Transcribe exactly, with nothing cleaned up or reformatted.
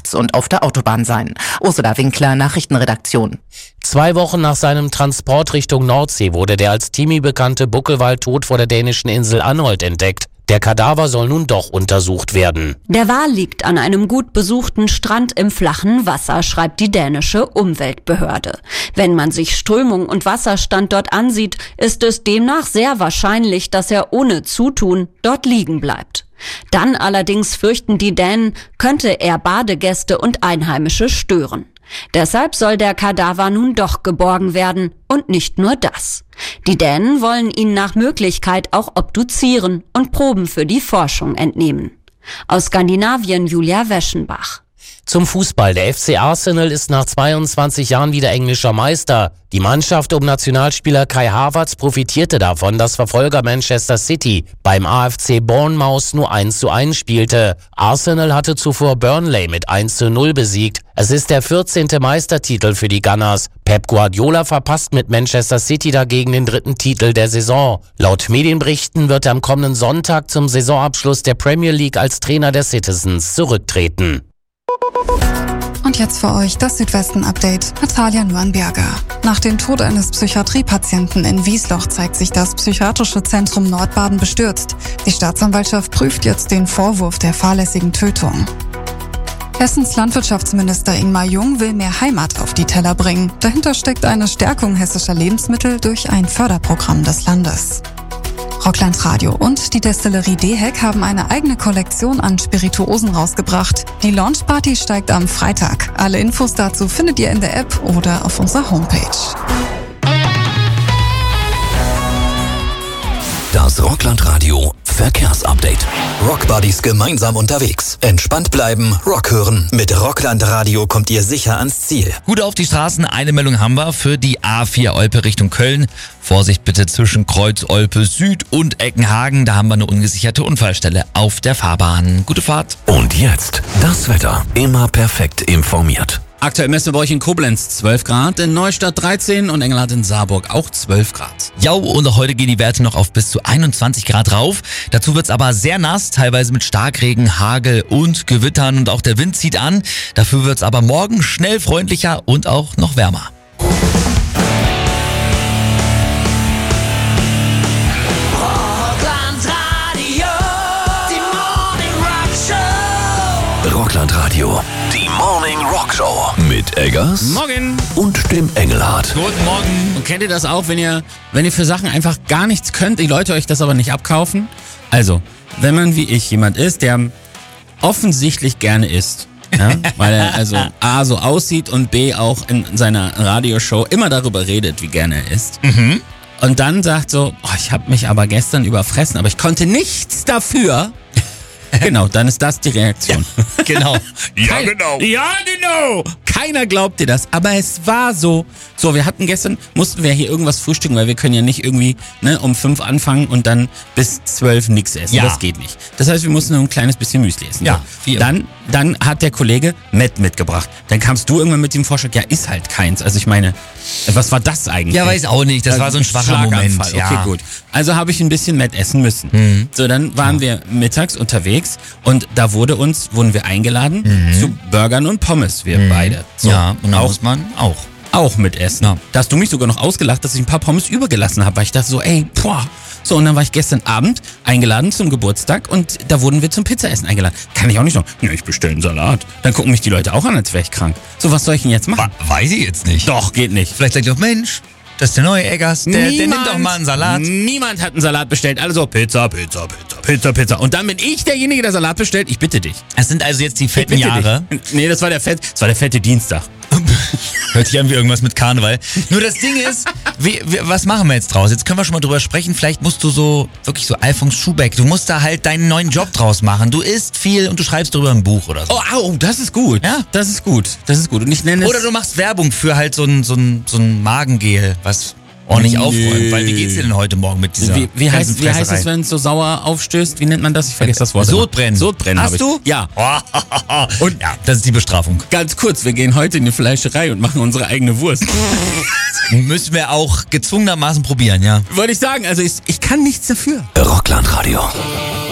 nachts und auf der Autobahn sein. Ursula Winkler, Nachrichtenredaktion. Zwei Wochen nach seinem Transport Richtung Nordsee wurde der als Timi bekannte Buckelwal tot vor der dänischen Insel Anholt entdeckt. Der Kadaver soll nun doch untersucht werden. Der Wal liegt an einem gut besuchten Strand im flachen Wasser, schreibt die dänische Umweltbehörde. Wenn man sich Strömung und Wasserstand dort ansieht, ist es demnach sehr wahrscheinlich, dass er ohne Zutun dort liegen bleibt. Dann allerdings fürchten die Dänen, könnte er Badegäste und Einheimische stören. Deshalb soll der Kadaver nun doch geborgen werden und nicht nur das. Die Dänen wollen ihn nach Möglichkeit auch obduzieren und Proben für die Forschung entnehmen. Aus Skandinavien Julia Weschenbach. Zum Fußball. Der F C Arsenal ist nach zweiundzwanzig Jahren wieder englischer Meister. Die Mannschaft um Nationalspieler Kai Havertz profitierte davon, dass Verfolger Manchester City beim A F C Bournemouth nur eins zu eins spielte. Arsenal hatte zuvor Burnley mit eins zu null besiegt. Es ist der vierzehnte Meistertitel für die Gunners. Pep Guardiola verpasst mit Manchester City dagegen den dritten Titel der Saison. Laut Medienberichten wird er am kommenden Sonntag zum Saisonabschluss der Premier League als Trainer der Citizens zurücktreten. Und jetzt für euch das Südwesten-Update mit Talia Nürnberger. Nach dem Tod eines Psychiatriepatienten in Wiesloch zeigt sich das Psychiatrische Zentrum Nordbaden bestürzt. Die Staatsanwaltschaft prüft jetzt den Vorwurf der fahrlässigen Tötung. Hessens Landwirtschaftsminister Ingmar Jung will mehr Heimat auf die Teller bringen. Dahinter steckt eine Stärkung hessischer Lebensmittel durch ein Förderprogramm des Landes. Rockland Radio und die Destillerie Deheck haben eine eigene Kollektion an Spirituosen rausgebracht. Die Launchparty steigt am Freitag. Alle Infos dazu findet ihr in der App oder auf unserer Homepage. Das Rockland Radio Verkehrsupdate. Rockbuddies gemeinsam unterwegs. Entspannt bleiben, Rock hören. Mit Rockland Radio kommt ihr sicher ans Ziel. Gut auf die Straßen. Eine Meldung haben wir für die A vier Olpe Richtung Köln. Vorsicht bitte zwischen Kreuz Olpe Süd und Eckenhagen. Da haben wir eine ungesicherte Unfallstelle auf der Fahrbahn. Gute Fahrt. Und jetzt das Wetter. Immer perfekt informiert. Aktuell messen wir bei euch in Koblenz zwölf Grad, in Neustadt dreizehn und Engelhardt in Saarburg auch zwölf Grad. Ja, und auch heute gehen die Werte noch auf bis zu einundzwanzig Grad rauf. Dazu wird's aber sehr nass, teilweise mit Starkregen, Hagel und Gewittern und auch der Wind zieht an. Dafür wird's aber morgen schnell freundlicher und auch noch wärmer. Rockland Radio, die Morning Rock Show mit Eggers Morgen und dem Engelhardt. Guten Morgen. Und kennt ihr das auch, wenn ihr, wenn ihr für Sachen einfach gar nichts könnt, die Leute euch das aber nicht abkaufen? Also, wenn man wie ich jemand ist, der offensichtlich gerne isst, ja, weil er also A so aussieht und B auch in seiner Radioshow immer darüber redet, wie gerne er isst. Mhm. Und dann sagt so, oh, ich habe mich aber gestern überfressen, aber ich konnte nichts dafür. Genau, dann ist das die Reaktion. Ja, genau. Ja, Kein, genau. Ja, genau. Keiner glaubt dir das, aber es war so. So, wir hatten gestern, mussten wir hier irgendwas frühstücken, weil wir können ja nicht irgendwie ne, um fünf anfangen und dann bis zwölf nichts essen. Ja. Das geht nicht. Das heißt, wir mussten nur ein kleines bisschen Müsli essen. Ja, so. Dann, dann hat der Kollege Met mitgebracht. Dann kamst du irgendwann mit dem Vorschlag, ja, ist halt keins. Also ich meine, was war das eigentlich? Ja, weiß auch nicht. Das war so ein schwacher Moment. Ja. Okay, gut. Also habe ich ein bisschen Met essen müssen. Mhm. So, dann waren ja. wir mittags unterwegs und da wurde uns, wurden wir eingeladen Mhm. zu Burgern und Pommes, wir Mhm. beide. So, ja, und da auch, muss man auch. auch mitessen. Ja. Da hast du mich sogar noch ausgelacht, dass ich ein paar Pommes übergelassen habe, weil ich dachte so, ey, boah. So, und dann war ich gestern Abend eingeladen zum Geburtstag und da wurden wir zum Pizzaessen eingeladen. Kann ich auch nicht sagen, ja, ich bestelle einen Salat. Dann gucken mich die Leute auch an, als wäre ich krank. So, was soll ich denn jetzt machen? Weiß ich jetzt nicht. Doch, geht nicht. Vielleicht sagt ihr auch, Mensch, das ist der neue Eggers, der, der nimmt doch mal einen Salat. Niemand hat einen Salat bestellt. Also Pizza, Pizza, Pizza, Pizza, Pizza. Und dann bin ich derjenige, der Salat bestellt. Ich bitte dich. Es sind also jetzt die Ich fetten bitte Jahre. dich. Nee, das war der Fett, das war der fette Dienstag. Hört sich an wie irgendwas mit Karneval. Nur das Ding ist, wie, wie, was machen wir jetzt draus? Jetzt können wir schon mal drüber sprechen. Vielleicht musst du so, wirklich so Alfons Schubeck, du musst da halt deinen neuen Job draus machen. Du isst viel und du schreibst darüber ein Buch oder so. Oh, au, das ist gut. Ja. Das ist gut. Das ist gut. Und ich nenne es... Oder du machst Werbung für halt so ein, so ein, so ein Magengel, was ordentlich Nee. aufräumt. Weil wie geht's dir denn heute Morgen mit dieser Wie, wie, heißt, ganzen wie heißt Fresserei? es, wenn es so sauer aufstößt? Wie nennt man das? Ich vergesse das Wort. Sodbrennen. Sodbrennen Hast habe ich. du? Ja. Und ja, das ist die Bestrafung. Ganz kurz, wir gehen heute in die Fleischerei und machen unsere eigene Wurst. Müssen wir auch gezwungenermaßen probieren, ja. Wollte ich sagen, also ich, ich kann nichts dafür. Rockland Radio.